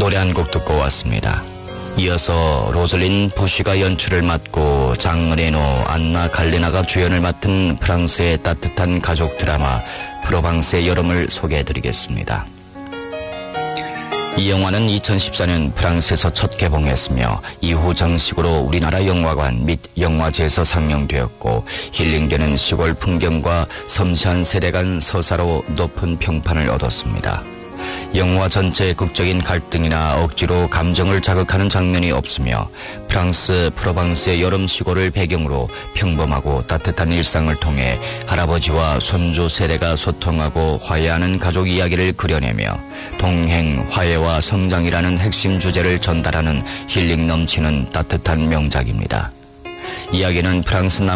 노래 한 곡 듣고 왔습니다. 이어서 로즐린 부시가 연출을 맡고 장 레노, 안나 갈리나가 주연을 맡은 프랑스의 따뜻한 가족 드라마 프로방스의 여름을 소개해드리겠습니다. 이 영화는 2014년 프랑스에서 첫 개봉했으며 이후 정식으로 우리나라 영화관 및 영화제에서 상영되었고 힐링되는 시골 풍경과 섬세한 세대 간 서사로 높은 평판을 얻었습니다. 영화 전체의 극적인 갈등이나 억지로 감정을 자극하는 장면이 없으며 프랑스 프로방스의 여름 시골을 배경으로 평범하고 따뜻한 일상을 통해 할아버지와 손주 세대가 소통하고 화해하는 가족 이야기를 그려내며 동행, 화해와 성장이라는 핵심 주제를 전달하는 힐링 넘치는 따뜻한 명작입니다. 이야기는 프랑스